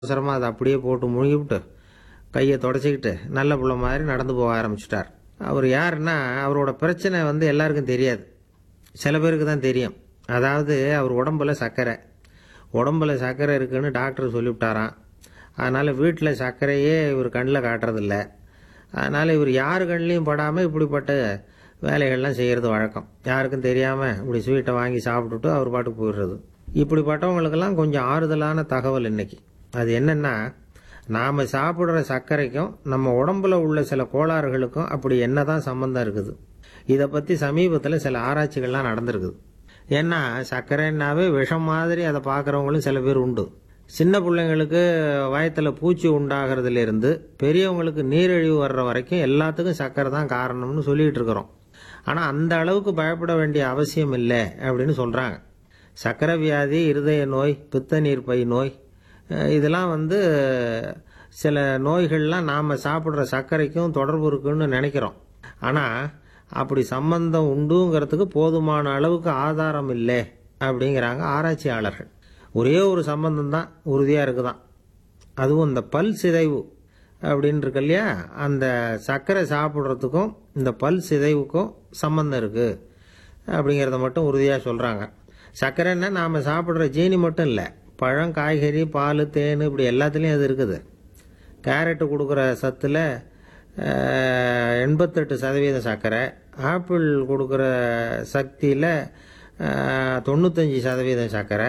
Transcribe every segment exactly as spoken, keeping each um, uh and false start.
அவசரமாக அதை அப்படியே போட்டு முழுங்கிவிட்டு கையை தொடச்சிக்கிட்டு நல்ல புள்ள மாதிரி நடந்து போக ஆரம்பிச்சிட்டார். அவர் யாருன்னா, அவரோட பிரச்சனை வந்து எல்லாருக்கும் தெரியாது, சில பேருக்கு தான் தெரியும். அதாவது அவர் உடம்புல சர்க்கரை உடம்புல சர்க்கரை இருக்குன்னு டாக்டர் சொல்லிவிட்டாராம். அதனால் வீட்டில் சர்க்கரையே இவர் கண்ணில் காட்டுறதில்ல. அதனால் இவர் யார் கண்ணிலையும் படாமல் இப்படிப்பட்ட வேலைகள்லாம் செய்கிறது வழக்கம். யாருக்கும் தெரியாமல் இப்படி ஸ்வீட்டை வாங்கி சாப்பிட்டுட்டு அவர் பாட்டுக்கு போயிடுறது. இப்படிப்பட்டவங்களுக்கெல்லாம் கொஞ்சம் ஆறுதலான தகவல் இன்னைக்கு. அது என்னென்னா, நாம் சாப்பிட்ற சர்க்கரைக்கும் நம்ம உடம்புல உள்ள சில கோளாறுகளுக்கும் அப்படி என்ன தான் சம்மந்தம் இருக்குது. இதை பற்றி சமீபத்தில் சில ஆராய்ச்சிகள்லாம் நடந்திருக்குது. ஏன்னா சர்க்கரைன்னாவே விஷம் மாதிரி அதை பார்க்குறவங்களும் சில பேர் உண்டு. சின்ன பிள்ளைங்களுக்கு வயத்தில் பூச்சி உண்டாகிறதுலேருந்து பெரியவங்களுக்கு நீரிழிவு வர்ற வரைக்கும் எல்லாத்துக்கும் சர்க்கரை தான் காரணம்னு சொல்லிகிட்டு இருக்கிறோம். ஆனால் அந்த அளவுக்கு பயப்பட வேண்டிய அவசியம் இல்லை அப்படின்னு சொல்கிறாங்க. சர்க்கரை வியாதி, இருதய நோய், பித்த நீர்ப்பை நோய், இதெல்லாம் வந்து சில நோய்கள்லாம் நாம் சாப்பிட்ற சர்க்கரைக்கும் தொடர்பு இருக்குன்னு நினைக்கிறோம். ஆனால் அப்படி சம்பந்தம் உண்டுங்கிறதுக்கு போதுமான அளவுக்கு ஆதாரம் இல்லை அப்படிங்கிறாங்க ஆராய்ச்சியாளர்கள். ஒரே ஒரு சம்பந்தம் தான் உறுதியாக இருக்குதான். அதுவும் இந்த பல் சிதைவு அப்படின்னு இருக்கு இல்லையா, அந்த சர்க்கரை சாப்பிட்றதுக்கும் இந்த பல் சிதைவுக்கும் சம்பந்தம் இருக்குது அப்படிங்கிறத மட்டும் உறுதியாக சொல்கிறாங்க. சர்க்கரைன்னா நாம் சாப்பிட்ற ஜீனி மட்டும் இல்லை, பழம், காய்கறி, பால், தேன், இப்படி எல்லாத்துலேயும் அது இருக்குது. கேரட்டு கொடுக்குற சத்தில் எண்பத்தெட்டு சதவீதம் சர்க்கரை, ஆப்பிள் கொடுக்குற சக்தியில் தொண்ணூத்தஞ்சு சதவீதம் சர்க்கரை.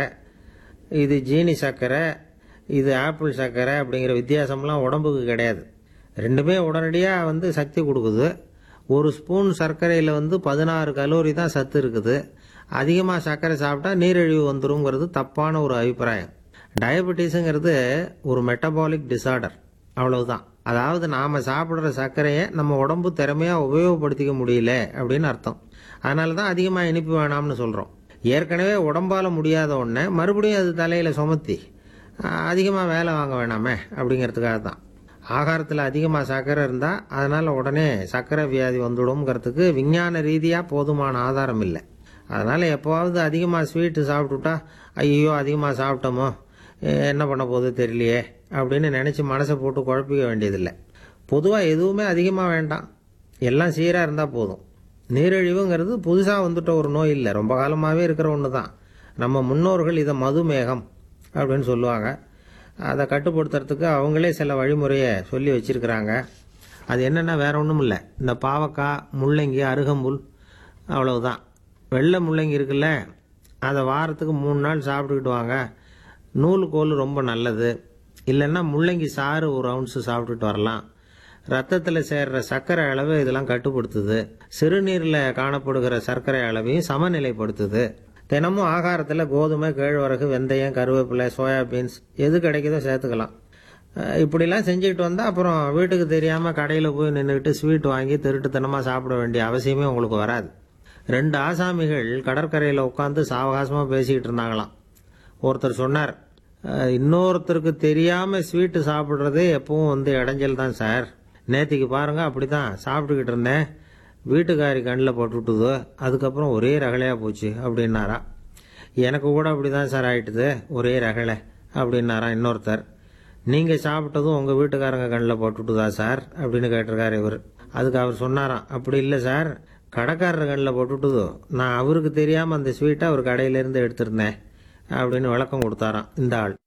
இது ஜீனி சர்க்கரை, இது ஆப்பிள் சர்க்கரை அப்படிங்கிற வித்தியாசம்லாம் உடம்புக்கு கிடையாது. ரெண்டுமே உடனடியாக வந்து சக்தி கொடுக்குது. ஒரு ஸ்பூன் சர்க்கரையில் வந்து பதினாறு கலோரி தான் சத்து இருக்குது. அதிகமாக சர்க்கரை சாப்பிட்டா நீரிழிவு வந்துருங்கிறது தப்பான ஒரு அபிப்பிராயம். டயபெட்டிஸுங்கிறது ஒரு மெட்டபாலிக் டிசார்டர், அவ்வளவுதான். அதாவது நாம் சாப்பிட்ற சர்க்கரையை நம்ம உடம்பு திறமையாக உபயோகப்படுத்திக்க முடியல அப்படின்னு அர்த்தம். அதனால தான் அதிகமாக இனிப்பு வேணாம்னு சொல்கிறோம். ஏற்கனவே உடம்பால் முடியாத ஒன்றை மறுபடியும் அது தலையில் சுமத்தி அதிகமாக வேலை வாங்க வேணாமே அப்படிங்கிறதுக்காக தான். ஆகாரத்தில் அதிகமாக சர்க்கரை இருந்தால் அதனால் உடனே சர்க்கரை வியாதி வந்துடும்ங்கிறதுக்கு விஞ்ஞான ரீதியாக போதுமான ஆதாரம் இல்லை. அதனால் எப்போவாவது அதிகமாக ஸ்வீட்டு சாப்பிட்டுட்டா ஐயோ அதிகமாக சாப்பிட்டோமோ, என்ன பண்ண போகுது தெரியலையே அப்படின்னு நினச்சி மனசை போட்டு குழப்பிக்க வேண்டியதில்லை. பொதுவாக எதுவுமே அதிகமாக வேண்டாம், எல்லாம் சீராக இருந்தால் போதும். நீரிழிவுங்கிறது புதுசாக வந்துட்ட ஒரு நோய் இல்லை, ரொம்ப காலமாகவே இருக்கிற ஒன்று தான். நம்ம முன்னோர்கள் இதை மதுமேகம் அப்படின்னு சொல்லுவாங்க. அதை கட்டுப்படுத்துறதுக்கு அவங்களே சில வழிமுறையை சொல்லி வச்சுருக்கிறாங்க. அது என்னென்னா வேற ஒன்றும் இல்லை, இந்த பாவக்காய், முள்ளங்கி, அருகம்புல், அவ்வளவுதான். வெள்ளை முள்ளங்கி இருக்குல்ல, அதை வாரத்துக்கு மூணு நாள் சாப்பிட்டுக்கிட்டு வாங்க. நூலுக்கோல் ரொம்ப நல்லது. இல்லைன்னா முள்ளங்கி சாறு ஒரு அவுன்ஸு சாப்பிட்டுட்டு வரலாம். ரத்தத்தில் சேர்ற சர்க்கரை அளவு இதெல்லாம் கட்டுப்படுத்துது. சிறுநீரில் காணப்படுகிற சர்க்கரை அளவையும் சமநிலைப்படுத்துது. தினமும் ஆகாரத்தில் கோதுமை, கேழ்வரகு, வெந்தயம், கருவேப்பிலை, சோயாபீன்ஸ் எது கிடைக்குதோ சேர்த்துக்கலாம். இப்படிலாம் செஞ்சுக்கிட்டு வந்தால் அப்புறம் வீட்டுக்கு தெரியாமல் கடையில் போய் நின்றுக்கிட்டு ஸ்வீட் வாங்கி திருட்டுத்தனமாக சாப்பிட வேண்டிய அவசியமே உங்களுக்கு வராது. ரெண்டு ஆசாமிகள் கடற்கரையில் உட்காந்து சாவகாசமாக பேசிக்கிட்டு இருந்தாங்களாம். ஒருத்தர் சொன்னார், இன்னொருத்தருக்கு தெரியாமல் ஸ்வீட்டு சாப்பிட்றதே எப்பவும் வந்து இடைஞ்சல் தான் சார். நேற்றுக்கு பாருங்கள் அப்படி தான் சாப்பிட்டுக்கிட்டு இருந்தேன், வீட்டுக்காரி கண்ணில் போட்டுவிட்டுது, அதுக்கப்புறம் ஒரே ரகலையாக போச்சு அப்படின்னாரா. எனக்கு கூட அப்படி தான் சார் ஆகிட்டுது, ஒரே ரகலை அப்படின்னாரா இன்னொருத்தர். நீங்கள் சாப்பிட்டதும் உங்கள் வீட்டுக்காரங்க கண்ணில் போட்டுவிட்டுதா சார் அப்படின்னு கேட்டிருக்காரு இவர். அதுக்கு அவர் சொன்னாராம், அப்படி இல்லை சார், கடைக்காரர் கண்ணில் போட்டுவிட்டுதோ, நான் அவருக்கு தெரியாமல் அந்த ஸ்வீட்டை அவர் கடையிலேருந்து எடுத்திருந்தேன் அப்படின்னு விளக்கம் கொடுத்தாராம் இந்த ஆள்.